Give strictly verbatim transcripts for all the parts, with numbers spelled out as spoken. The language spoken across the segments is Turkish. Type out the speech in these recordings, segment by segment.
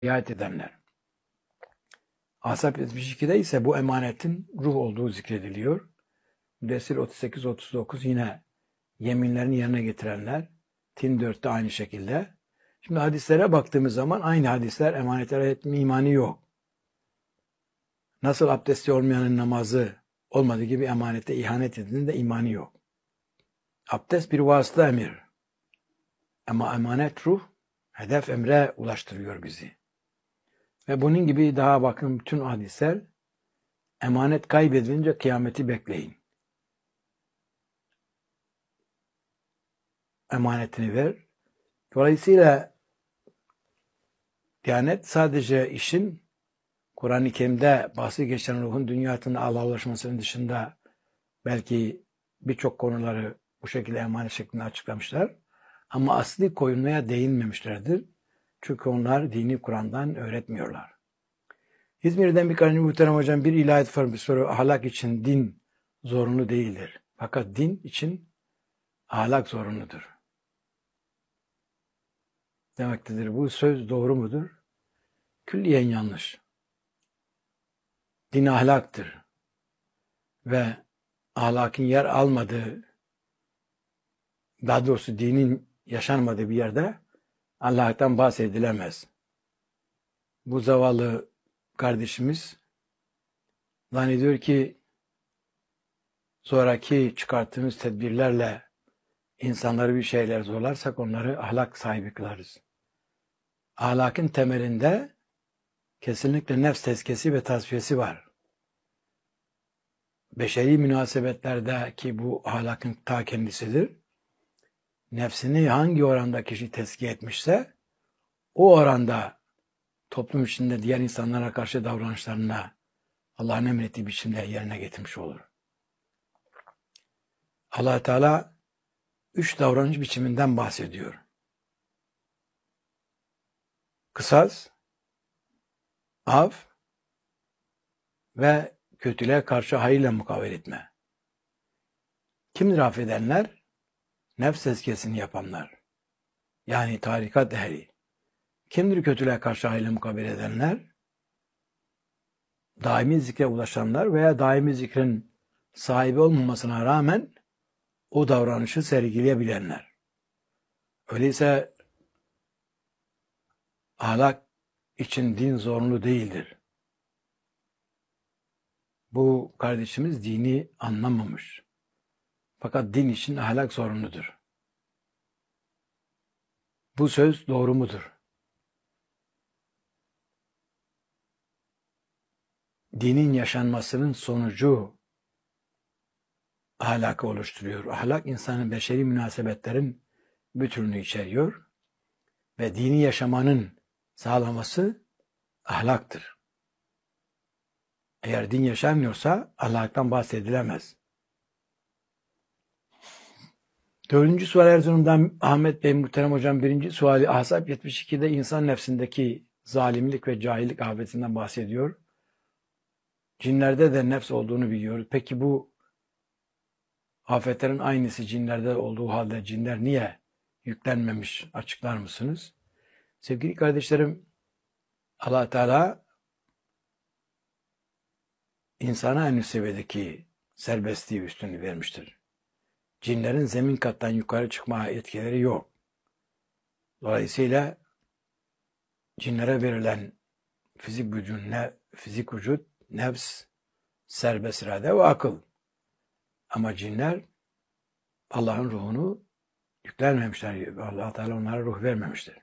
riayet edenler. Ahzab yetmiş ikide ise bu emanetin ruh olduğu zikrediliyor. Müddessir otuz sekiz otuz dokuz yine yeminlerini yerine getirenler. Tin dörtte aynı şekilde. Şimdi hadislere baktığımız zaman aynı hadisler emanetlere etme imanı yok. Nasıl abdesti olmayanın namazı olmadığı gibi emanete ihanet edildiğinde de imanı yok. Abdest bir vasıta emir. Ama emanet ruh, hedef emre ulaştırıyor bizi. Ve bunun gibi daha bakın bütün hadisler emanet kaybedilince kıyameti bekleyin. Emanetini ver. Dolayısıyla Diyanet sadece işin Kur'an-ı Kerim'de bahsi geçen ruhun dünyasında Allah'a ulaşmasının dışında belki birçok konuları bu şekilde emanet şeklinde açıklamışlar. Ama asli konuya değinmemişlerdir. Çünkü onlar dini Kur'an'dan öğretmiyorlar. İzmir'den bir kardeşim muhterem hocam bir ilahiyat formu bir soru. Ahlak için din zorunlu değildir. Fakat din için ahlak zorunludur. Demektedir. Bu söz doğru mudur? Külliyen yanlış. Din ahlaktır. Ve ahlakın yer almadığı, daha doğrusu dinin yaşanmadığı bir yerde Allah'tan bahsedilemez. Bu zavallı kardeşimiz zannediyor ki sonraki çıkarttığımız tedbirlerle insanları bir şeyler zorlarsak onları ahlak sahibi kılarız. Ahlakın temelinde kesinlikle nefs tezkiyesi ve tasfiyesi var. Beşeri münasebetlerdeki bu ahlakın ta kendisidir. Nefsini hangi oranda kişi tezkiye etmişse o oranda toplum içinde diğer insanlara karşı davranışlarına Allah'ın emrettiği biçimde yerine getirmiş olur. Allah Teala üç davranış biçiminden bahsediyor. Kısas, af ve kötülüğe karşı hayırla mukavele etme. Kimdir affedenler? Nefs tezkiyesini yapanlar. Yani tarikat ehli. Kimdir kötülüğe karşı hayırla mukabele edenler? Daimi zikre ulaşanlar veya daimi zikrin sahibi olmamasına rağmen o davranışı sergileyebilenler. Öyleyse ahlak için din zorunlu değildir. Bu kardeşimiz dini anlamamış. Fakat din için ahlak zorunludur. Bu söz doğru mudur? Dinin yaşanmasının sonucu ahlakı oluşturuyor. Ahlak insanın beşeri münasebetlerin bütününü içeriyor ve dini yaşamanın sağlaması ahlaktır. Eğer din yaşanmıyorsa ahlaktan bahsedilemez. Dördüncü sual Erzurum'dan Ahmet Bey muhterem hocam birinci suali Ahzab yetmiş ikide insan nefsindeki zalimlik ve cahillik afetinden bahsediyor. Cinlerde de nefs olduğunu biliyoruz. Peki bu afetlerin aynısı cinlerde olduğu halde cinler niye yüklenmemiş açıklar mısınız? Sevgili kardeşlerim, Allah Teala insana en üst seviyedeki serbestliği üstünlüğü vermiştir. Cinlerin zemin kattan yukarı çıkma yetkileri yok. Dolayısıyla cinlere verilen fizik vücut, ne, fizik vücut, nefs, serbest irade ve akıl. Ama cinler Allah'ın ruhunu yüklenmemişler. Allah Teala onlara ruh vermemiştir.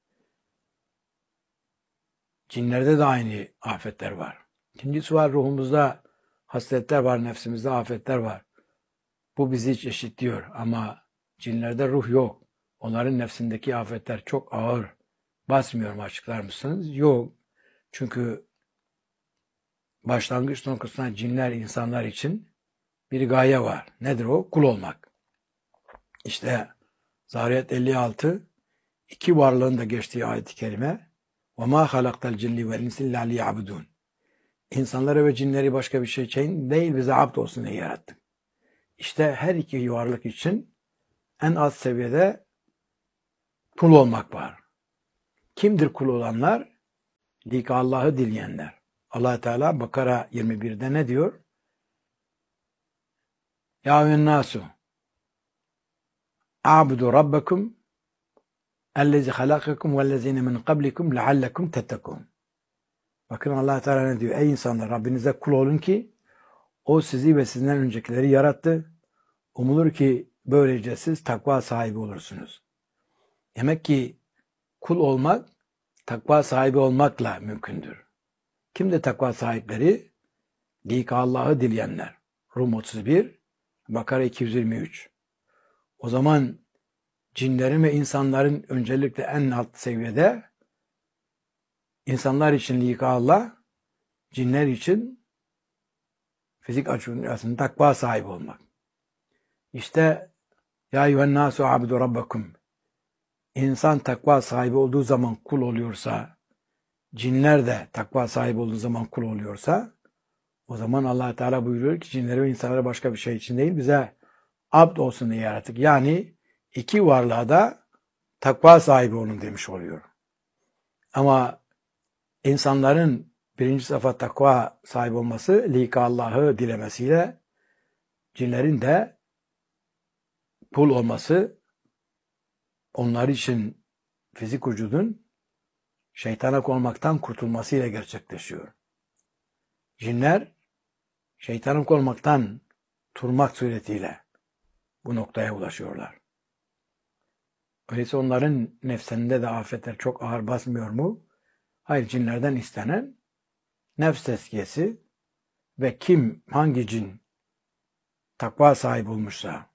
Cinlerde de aynı afetler var. İkincisi var ruhumuzda hasletler var, nefsimizde afetler var. Bu bizi hiç eşitliyor ama cinlerde ruh yok. Onların nefsindeki afetler çok ağır. Basmıyor mu açıklar mısınız? Yok. Çünkü başlangıç noktasında cinler insanlar için bir gaye var. Nedir o? Kul olmak. İşte Zariyat elli altı iki varlığın da geçtiği ayet-i kerime وَمَا خَلَقْتَ الْجِنِّ وَالْاِنْسِ اِلَّا لِيَعْبُدُونَ İnsanları ve cinleri başka bir şey için değil bize abd olsun diye yarattık. İşte her iki varlık için en alt seviyede kul olmak var. Kimdir kul olanlar? Lik Allah'ı dileyenler. Allah Teala Bakara yirmi birde ne diyor? Ya eyyühen-nâsu a'budu rabbakum ellezî halakakum vellezîne min qablikum leallekum tettekûn. Bakın Allah Teala ne diyor? Ey insanlar, Rabbinize kul olun ki o sizi ve sizden öncekileri yarattı. Umulur ki böylece siz takva sahibi olursunuz. Demek ki kul olmak takva sahibi olmakla mümkündür. Kimde takva sahipleri? Lik Allah'ı dileyenler. Rum otuz bir, Bakara iki yüz yirmi üç. O zaman cinlerin ve insanların öncelikle en alt seviyede, insanlar için lik Allah, cinler için fizik açısından takva sahibi olmak. İşte ya eyyühen-nâsu a'budu rabbakum. İnsan takva sahibi olduğu zaman kul oluyorsa, cinler de takva sahibi olduğu zaman kul oluyorsa, o zaman Allah Teala buyuruyor ki cinleri ve insanları başka bir şey için değil, bize abd olsun diye yarattık. Yani iki varlığa da takva sahibi olun demiş oluyor. Ama insanların birinci sıfat takva sahibi olması, lik Allah'ı dilemesiyle, cinlerin de kul olması, onlar için fizik vücudun şeytana olmaktan kurtulmasıyla gerçekleşiyor. Cinler şeytana olmaktan turmak suretiyle bu noktaya ulaşıyorlar. Öyleyse onların nefsinde de afetler çok ağır basmıyor mu? Hayır, cinlerden istenen nefs tezkiyesi ve kim, hangi cin takva sahibi olmuşsa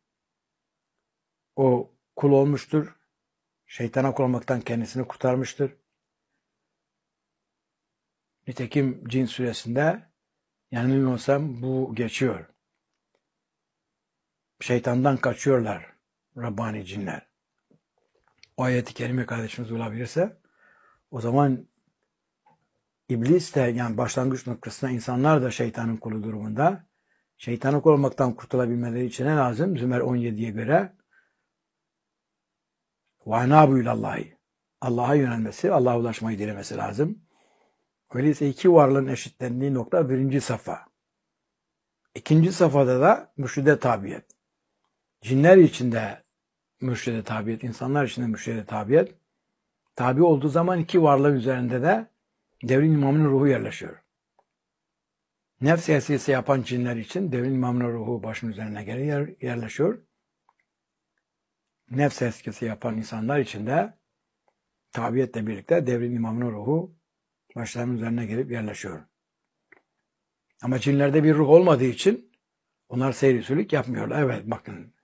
o kul olmuştur, şeytana kul olmaktan kendisini kurtarmıştır. Nitekim Cin suresinde, yanılmıyorsam bu geçiyor. Şeytandan kaçıyorlar Rabbani cinler. O ayeti kerime kardeşimiz olabilirse, o zaman İblis de, yani başlangıç noktasında insanlar da şeytanın kulu durumunda. Şeytanın kulu olmaktan kurtulabilmeleri için ne lazım? Zümer on yediye göre وَاَنَابُ ilallahi. Allah'a yönelmesi, Allah'a ulaşmayı dilemesi lazım. Öyleyse iki varlığın eşitlendiği nokta birinci safa. İkinci safhada da mürşide tabiyet. Cinler içinde mürşide tabiyet, insanlar içinde mürşide tabiyet. Tabi olduğu zaman iki varlığın üzerinde de devrin imamının ruhu yerleşiyor. Nefs esiyesi yapan cinler için devrin imamının ruhu başın üzerine gelir, yerleşiyor. Nefs eskisi yapan insanlar için de tabiyetle birlikte devrin imamının ruhu başlarının üzerine gelip yerleşiyor. Ama cinlerde bir ruh olmadığı için onlar seyri yapmıyorlar. Evet, bakın.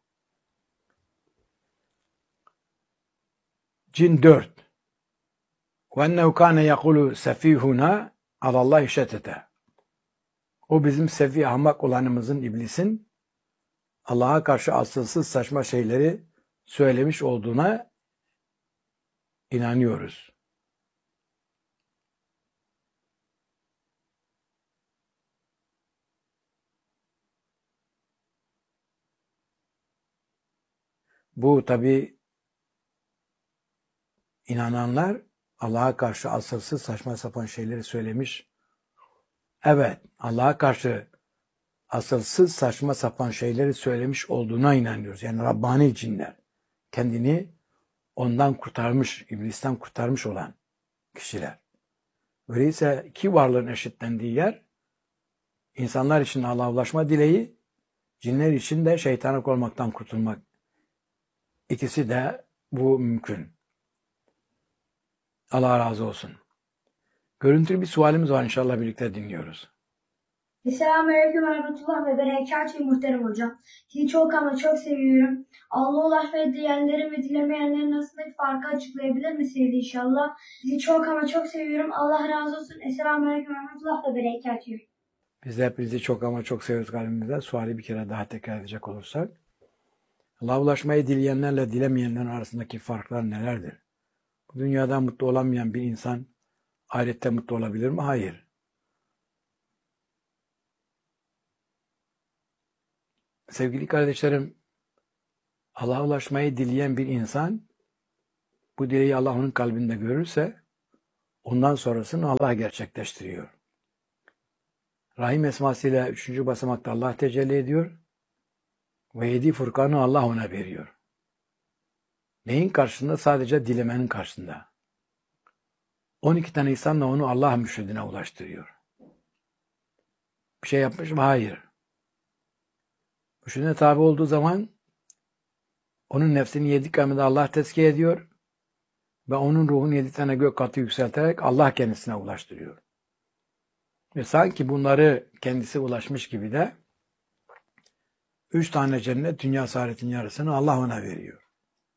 Cin dört. وَاَنَّهُ كَانَ يَقُولُ سَف۪يهُنَا عَلَى اللّٰهِ شَتَتَ. O bizim sefih, ahmak olanımızın, iblisin Allah'a karşı asılsız saçma şeyleri söylemiş olduğuna inanıyoruz. Bu tabi inananlar Allah'a karşı asılsız saçma sapan şeyleri söylemiş. Evet, Allah'a karşı asılsız saçma sapan şeyleri söylemiş olduğuna inanıyoruz. Yani Rabbani cinler. Kendini ondan kurtarmış, iblisten kurtarmış olan kişiler. Öyleyse iki varlığın eşitlendiği yer, insanlar için Allah'a ulaşma dileği, cinler için de şeytana olmaktan kurtulmak. İkisi de bu mümkün. Allah razı olsun. Görüntülü bir sualimiz var, inşallah birlikte dinliyoruz. Selamünaleyküm ve rahmetullah ve berekatühü muhterem hocam. Sizi çok ama çok seviyorum. Allah'a ulaşmayı dileyenlerin ve dilemeyenlerin arasındaki farkı açıklayabilir misiniz inşallah? Sizi çok ama çok seviyorum. Allah razı olsun. Selamünaleyküm ve rahmetullah ve berekatühü. Biz de hepinizi çok ama çok seviyoruz kalbimizden. Suali bir kere daha tekrar edecek olursak. Allah'a ulaşmayı dileyenlerle dilemeyenlerin arasındaki farklar nelerdir? Bu dünyada mutlu olamayan bir insan ahirette mutlu olabilir mi? Hayır. Sevgili kardeşlerim, Allah'a ulaşmayı dileyen bir insan bu dileği Allah onun kalbinde görürse Ondan sonrasını Allah gerçekleştiriyor. Rahim esmasıyla üçüncü basamakta Allah tecelli ediyor. Ve yedi Furkan'ı Allah ona veriyor. Neyin karşısında? Sadece dilemenin karşısında. on iki tane insanla onu Allah müşhedine ulaştırıyor. Bir şey yapmış mı? Hayır. Müşhedine tabi olduğu zaman onun nefsini yedi kâmede Allah tezkiye ediyor ve onun ruhunu yedi tane gök katı yükselterek Allah kendisine ulaştırıyor. Ve sanki bunları kendisi ulaşmış gibi de üç tane cennet, dünya saadetin yarısını Allah ona veriyor.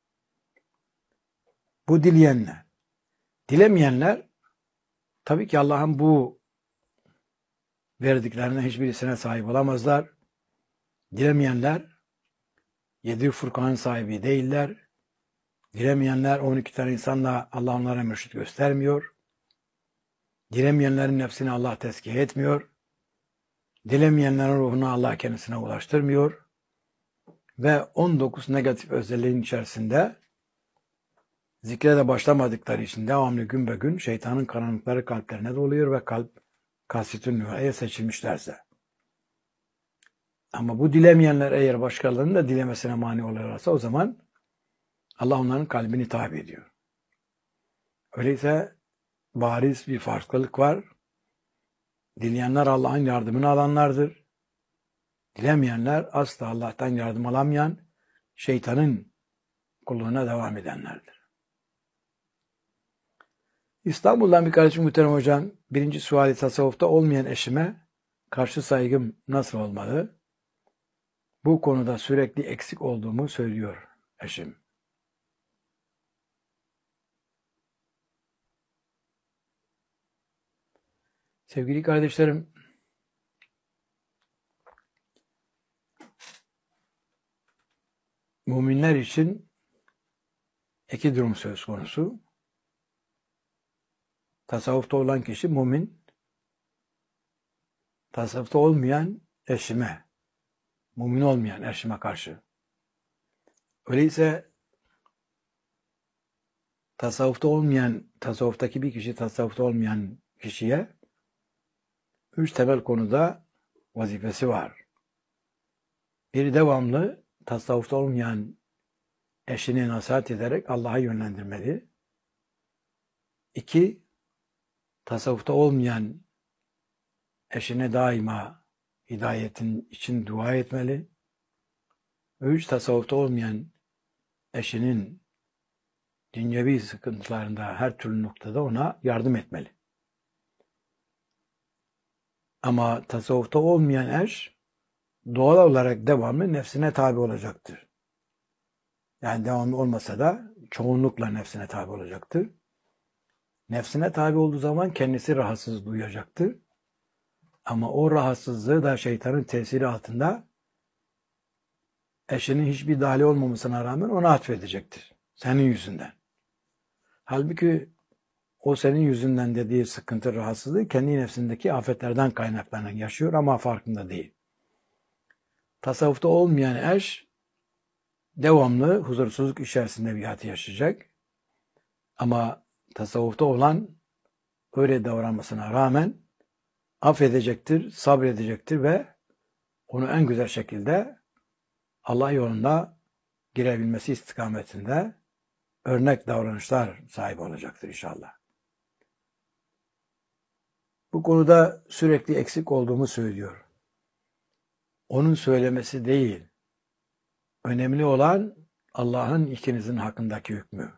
Bu dileyenler. Dilemeyenler tabii ki Allah'ın bu verdiklerine hiçbirisine sahip olamazlar. Dilemeyenler yedi Furkan'ın sahibi değiller. Dilemeyenler on iki tane insanla Allah onlara mürşit göstermiyor. Dilemeyenlerin nefsini Allah tezkiye etmiyor. Dilemeyenlerin ruhunu Allah kendisine ulaştırmıyor. Ve on dokuz negatif özelliğin içerisinde zikre de başlamadıkları için devamlı gün be gün şeytanın karanlıkları kalplerine doluyor ve kalp kasvetün nüveye seçilmişlerse. Ama bu dilemeyenler eğer başkalarının da dilemesine mani oluyorlarsa o zaman Allah onların kalbini tabi ediyor. Öyleyse bariz bir farklılık var. Dileyenler Allah'ın yardımını alanlardır. Dilemeyenler asla Allah'tan yardım alamayan, şeytanın kulluğuna devam edenlerdir. İstanbul'dan bir kardeşim Muhterem Hocam, birinci suali tasavvufta olmayan eşime karşı saygım nasıl olmalı? Bu konuda sürekli eksik olduğumu söylüyor eşim. Sevgili kardeşlerim, müminler için iki durum söz konusu. Tasavvufta olan kişi mümin, tasavvufta olmayan eşime, mümin olmayan eşime karşı. Öyleyse tasavvufta olmayan, tasavvuftaki bir kişi tasavvufta olmayan kişiye üç temel konuda vazifesi var. Bir, devamlı tasavvufta olmayan eşini nasihat ederek Allah'a yönlendirmeli. İki, tasavvufta olmayan eşine daima hidayetin için dua etmeli. Üç, tasavvufta olmayan eşinin dünyevi sıkıntılarında her türlü noktada ona yardım etmeli. Ama tasavvufta olmayan eş doğal olarak devamlı nefsine tabi olacaktır. Yani devamlı olmasa da çoğunlukla nefsine tabi olacaktır. Nefsine tabi olduğu zaman kendisi rahatsız duyacaktır. Ama o rahatsızlığı da şeytanın tesiri altında eşinin hiçbir dahili olmamasına rağmen ona atfedecektir. Senin yüzünden. Halbuki o senin yüzünden dediği sıkıntı, rahatsızlığı kendi nefsindeki afetlerden kaynaklanan yaşıyor ama farkında değil. Tasavvufta olmayan eş devamlı huzursuzluk içerisinde bir hayat yaşayacak. Ama tasavvufta olan öyle davranmasına rağmen affedecektir, sabredecektir ve onu en güzel şekilde Allah yolunda girebilmesi istikametinde örnek davranışlar sahibi olacaktır inşallah. Bu konuda sürekli eksik olduğumu söylüyor. Onun söylemesi değil. Önemli olan Allah'ın ikinizin hakkındaki hükmü.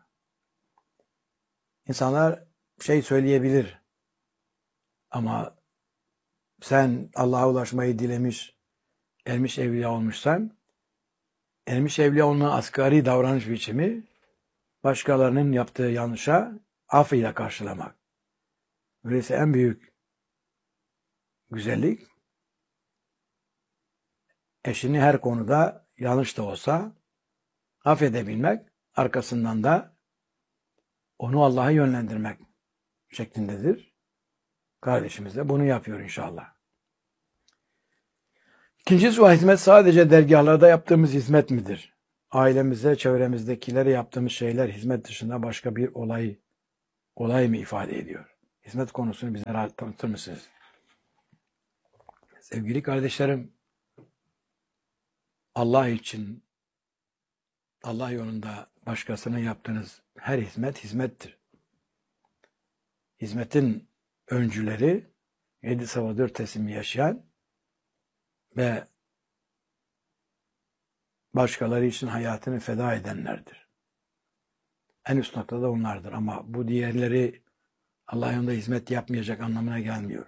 İnsanlar şey söyleyebilir. Ama sen Allah'a ulaşmayı dilemiş, ermiş evliya olmuşsan, ermiş evliya olmanın asgari davranış biçimi başkalarının yaptığı yanlışa af ile karşılamak. Öyleyse en büyük güzellik eşini her konuda yanlış da olsa affedebilmek, arkasından da onu Allah'a yönlendirmek şeklindedir. Kardeşimiz de bunu yapıyor inşallah. İkinci sual, hizmet sadece dergahlarda yaptığımız hizmet midir? Ailemize, çevremizdekilere yaptığımız şeyler hizmet dışında başka bir olay olay mı ifade ediyor? hizmet konusunu bize rahat tanıtır mısınız? Sevgili kardeşlerim, Allah için, Allah yolunda başkasına yaptığınız her hizmet hizmettir. Hizmetin öncüleri yedi sabah dört teslimi yaşayan ve başkaları için hayatını feda edenlerdir. En üst noktada onlardır ama bu diğerleri Allah yolunda hizmet yapmayacak anlamına gelmiyor.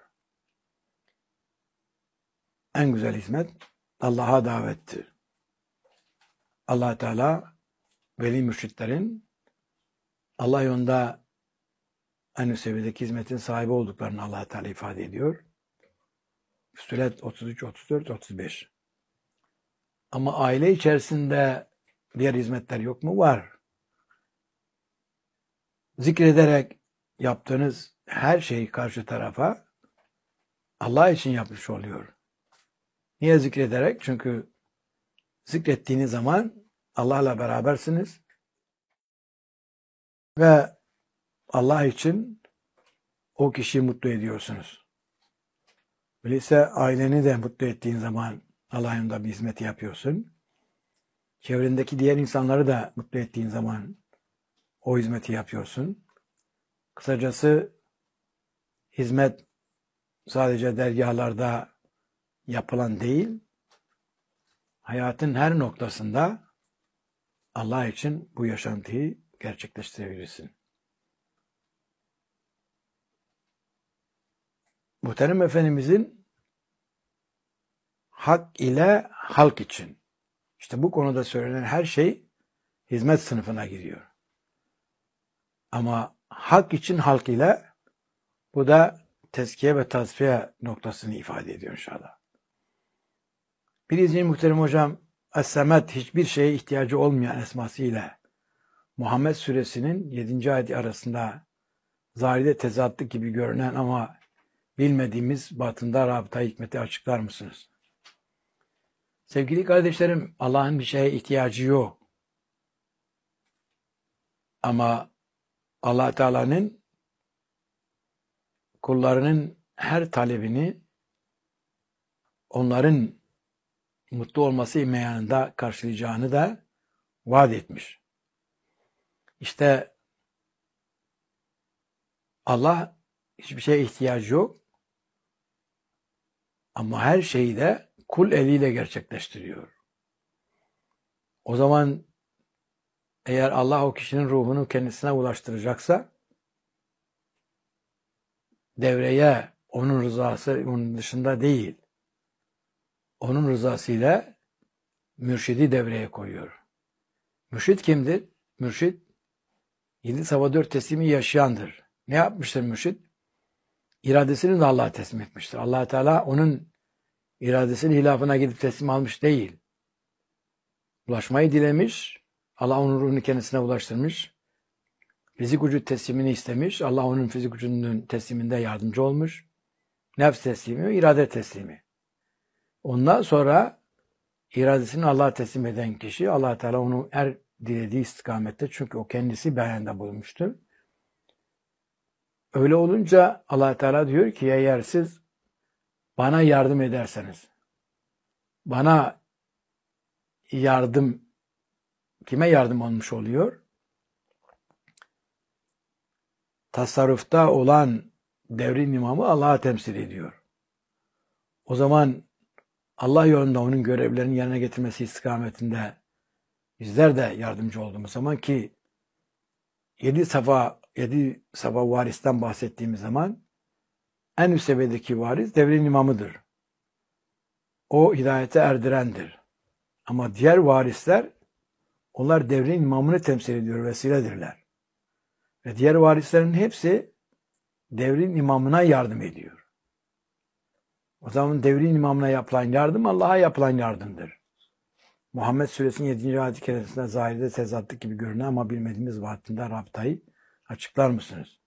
En güzel hizmet Allah'a davettir. Allah Teala veli mürşitlerin Allah yolunda en üst seviyedeki hizmetin sahibi olduklarını Allah Teala ifade ediyor. Füssilet otuz üç, otuz dört, otuz beş. Ama aile içerisinde diğer hizmetler yok mu? Var. Zikrederek yaptığınız her şeyi karşı tarafa Allah için yapmış oluyor. Niye zikrederek? Çünkü zikrettiğiniz zaman Allah'la berabersiniz ve Allah için o kişiyi mutlu ediyorsunuz. Öyleyse aileni de mutlu ettiğin zaman Allah yolunda bir hizmet yapıyorsun. Çevrendeki diğer insanları da mutlu ettiğin zaman o hizmeti yapıyorsun. Kısacası hizmet sadece dergahlarda yapılan değil, hayatın her noktasında Allah için bu yaşantıyı gerçekleştirebilirsin. Muhterem Efendimizin hak ile halk için. İşte bu konuda söylenen her şey hizmet sınıfına giriyor. Ama hak için halk ile bu da tezkiye ve tasfiye noktasını ifade ediyor inşallah. Bir izin muhterem hocam, Es-Semet hiçbir şeye ihtiyacı olmayan esmasıyla Muhammed Suresinin yedinci ayeti arasında zahirde tezatlık gibi görünen ama bilmediğimiz batında rabıta hikmeti açıklar mısınız? Sevgili kardeşlerim, Allah'ın bir şeye ihtiyacı yok. Ama Allah Teala'nın kullarının her talebini onların mutlu olması imkanında karşılayacağını da vaat etmiş. İşte Allah hiçbir şeye ihtiyacı yok ama her şeyi de kul eliyle gerçekleştiriyor. O zaman eğer Allah o kişinin ruhunu kendisine ulaştıracaksa devreye onun rızası onun dışında değil. Onun rızasıyla mürşidi devreye koyuyor. Mürşid kimdir? Mürşid yedi sabah dört teslimi yaşayandır. Ne yapmıştır mürşid? İradesini de Allah'a teslim etmiştir. Allah Teala onun iradesinin hilafına gidip teslim almış değil. Ulaşmayı dilemiş. Allah onun ruhunu kendisine ulaştırmış. Fizik vücut teslimini istemiş. Allah onun fizik vücudunun tesliminde yardımcı olmuş. Nefs teslimi, irade teslimi. Ondan sonra iradesini Allah'a teslim eden kişi, Allah Teala onu her dilediği istikamette, çünkü o kendisi beyanda bulunmuştur. Öyle olunca Allah Teala diyor ki eğer siz bana yardım ederseniz, bana yardım, kime yardım olmuş oluyor? Tasarrufta olan devrin imamı Allah'a temsil ediyor. O zaman Allah yolunda onun görevlerini yerine getirmesi istikametinde bizler de yardımcı olduğumuz zaman, ki yedi safa, yedi safa varisten bahsettiğimiz zaman en üst seviyedeki varis devrin imamıdır. O hidayete erdirendir. Ama diğer varisler, onlar devrin imamını temsil ediyor, vesiledirler. Ve diğer varislerin hepsi devrin imamına yardım ediyor. O zaman devrin imamına yapılan yardım Allah'a yapılan yardımdır. Muhammed Suresinin yedinci ayet-i kerimesinde zahirde tezatlık gibi görünen ama bilmediğimiz vaktinde rabıtayı açıklar mısınız?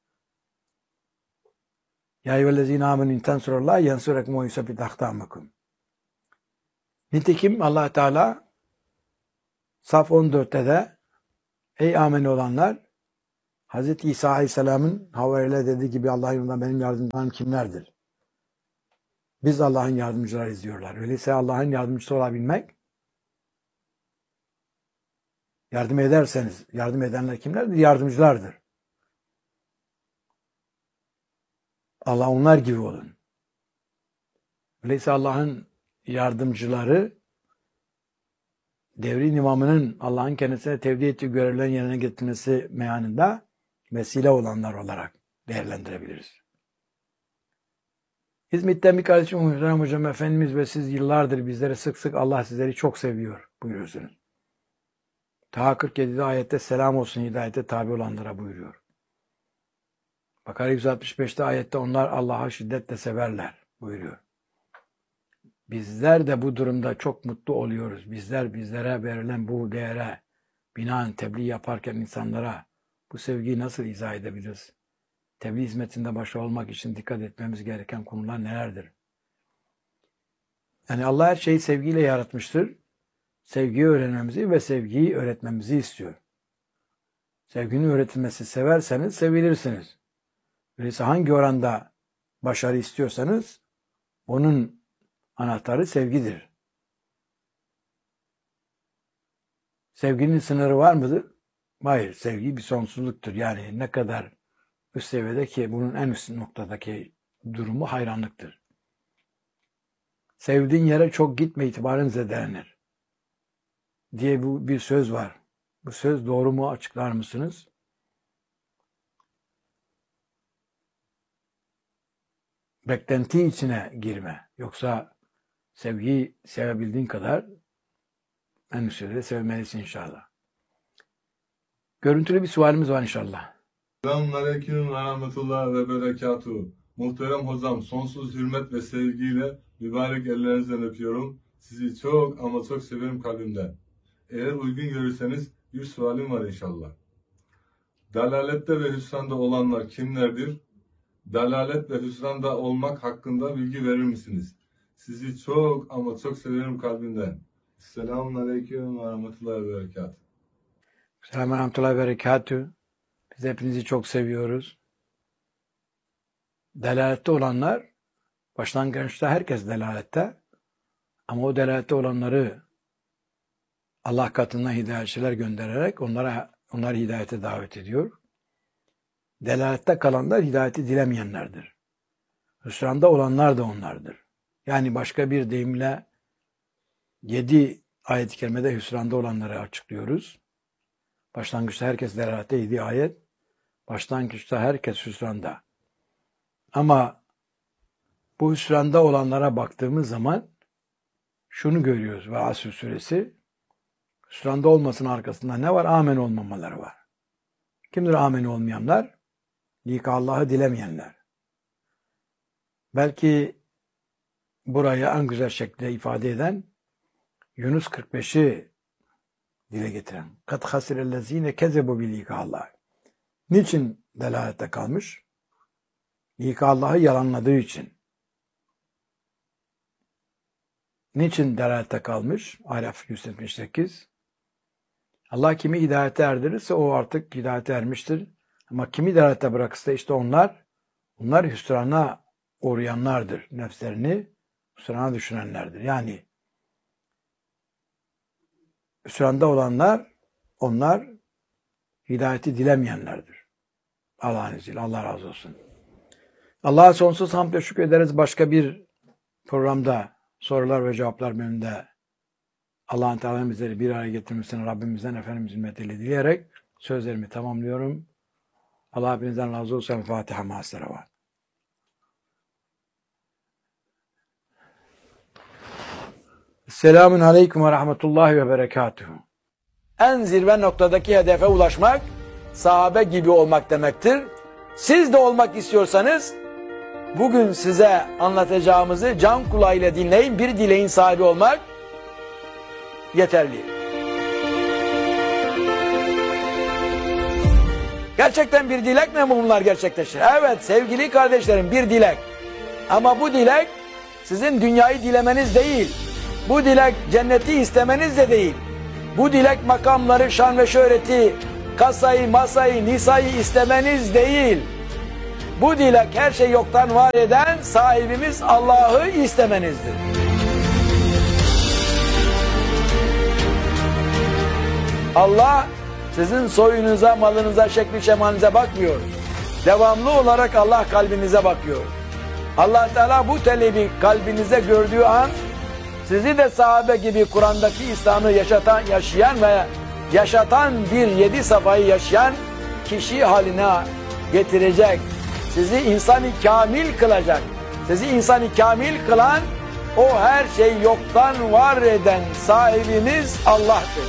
Ya eyyühellezine amenü in tensurullah yensurekum ve yusabbit akdamakum. Nitekim Allah Teala Saf on dörtte de ey ameni olanlar, Hazreti İsa Aleyhisselam'ın Havari'yle dediği gibi Allah'ın yolunda benim yardımcılarım kimlerdir? Biz Allah'ın yardımcılarıyız diyorlar. Öyleyse Allah'ın yardımcısı olabilmek, yardım ederseniz, yardım edenler kimlerdir? Yardımcılardır. Allah onlar gibi olun. Öyleyse Allah'ın yardımcıları, devrin imamının Allah'ın kendisine tevdi ettiği görevlerin yerine getirmesi meyanında vesile olanlar olarak değerlendirebiliriz. İzmit'ten bir kardeşim Muhterem Hocam Efendimiz ve siz yıllardır bizlere sık sık Allah sizleri çok seviyor buyuruyorsunuz. Ta kırk yedide ayette selam olsun hidayete tabi olanlara buyuruyor. Bakara yüz altmış beşte ayette onlar Allah'a şiddetle severler buyuruyor. Bizler de bu durumda çok mutlu oluyoruz. Bizler bizlere verilen bu değere binaen tebliğ yaparken insanlara bu sevgiyi nasıl izah edebiliriz? Tebliğ hizmetinde başarılı olmak için dikkat etmemiz gereken konular nelerdir? Yani Allah her şeyi sevgiyle yaratmıştır. Sevgiyi öğrenmemizi ve sevgiyi öğretmemizi istiyor. Sevginin öğretilmesi severseniz sevilirsiniz. Öyleyse hangi oranda başarı istiyorsanız onun anahtarı sevgidir. Sevginin sınırı var mıdır? Hayır. Sevgi bir sonsuzluktur. Yani ne kadar üst seviyede ki bunun en üst noktadaki durumu hayranlıktır. Sevdiğin yere çok gitme itibarın zedelenir diye bir söz var. Bu söz doğru mu açıklar mısınız? Beklenti içine girme. Yoksa sevgiyi sevebildiğin kadar en üst seviyede sevmelisin inşallah. Görüntülü bir sualimiz var inşallah. Selamünaleyküm ve rahmetullah ve berekatuhu. Muhterem hocam, sonsuz hürmet ve sevgiyle mübarek ellerinizden öpüyorum. Sizi çok ama çok severim kalbimden. Eğer uygun görürseniz bir sualim var inşallah. Dalalette ve hüsranda olanlar kimlerdir? Dalalet ve hüsranda olmak hakkında bilgi verir misiniz? Sizi çok ama çok severim kalbimden. Selamünaleyküm ve rahmetullah ve berekatuhu. Selamun Rahmetullah ve Berekatuhu. Biz hepinizi çok seviyoruz. Delalette olanlar, başlangıçta herkes delalette, ama o delalette olanları Allah katından hidayetçiler göndererek onlara onları hidayete davet ediyor. Delalette kalanlar hidayeti dilemeyenlerdir. Hüsranda olanlar da onlardır. Yani başka bir deyimle yedi ayet-i kerimede hüsranda olanları açıklıyoruz. Başlangıçta herkes delalette yedi ayet. Başlangıçta herkes hüsranda. Ama bu hüsranda olanlara baktığımız zaman şunu görüyoruz ve Asr suresi, hüsranda olmasının arkasında ne var? Amen olmamaları var. Kimdir amen olmayanlar? Lika Allah'ı dilemeyenler. Belki burayı en güzel şekilde ifade eden Yunus kırk beşi dile getiren. Kad hasirellezine kezebu bi lika Allah. Niçin delalette kalmış? Lika Allah'ı yalanladığı için. Niçin delalette kalmış? Araf yüz yetmiş sekiz. Allah kimi hidayete erdirirse o artık hidayete ermiştir. Ama kimi delalette bırakırsa işte onlar, onlar hüsrana uğrayanlardır. Nefslerini hüsrana düşünenlerdir. Yani hüsranda olanlar, onlar hidayeti dilemeyenlerdir. Allah'ın izniyle. Allah razı olsun. Allah'a sonsuz hamd ve şükür ederiz. Başka bir programda sorular ve cevaplar bölümünde Allah'ın Teala'nın bizleri bir araya getirmesini Rabbimizden Efendimizin hürmetiyle dileyerek sözlerimi tamamlıyorum. Allah hepinizden razı olsun. Fatiha ma'as-salavat. Selamun aleyküm ve rahmetullahi ve berekatuhu. En zirve noktadaki hedefe ulaşmak, sahabe gibi olmak demektir. Siz de olmak istiyorsanız, bugün size anlatacağımızı can kulağıyla dinleyin, bir dileğin sahibi olmak yeterli. Gerçekten bir dilek mi bunlar gerçekleşir? Evet sevgili kardeşlerim, bir dilek. Ama bu dilek sizin dünyayı dilemeniz değil. Bu dilek cenneti istemeniz de değil. Bu dilek makamları, şan ve şöhreti kasayı, masayı, nisayı istemeniz değil. Bu dilek her şey yoktan var eden sahibimiz Allah'ı istemenizdir. Allah sizin soyunuza, malınıza, şekli şemalinize bakmıyor. Devamlı olarak Allah kalbinize bakıyor. Allah Teala bu talebi kalbinize gördüğü an sizi de sahabe gibi Kur'an'daki İslam'ı yaşatan, yaşayan ve yaşatan bir yedi safayı yaşayan kişi haline getirecek. Sizi insanı kamil kılacak. Sizi insanı kamil kılan o her şey yoktan var eden sahibimiz Allah'tır.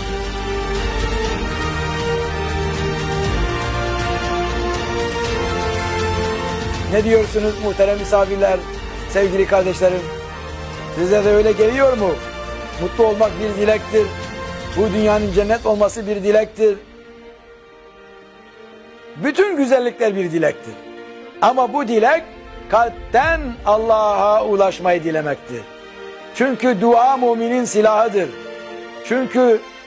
Ne diyorsunuz muhterem misafirler, sevgili kardeşlerim? Size de öyle geliyor mu? Mutlu olmak bir dilektir. Bu dünyanın cennet olması bir dilektir. Bütün güzellikler bir dilektir. Ama bu dilek kalpten Allah'a ulaşmayı dilemektir. Çünkü dua müminin silahıdır. Çünkü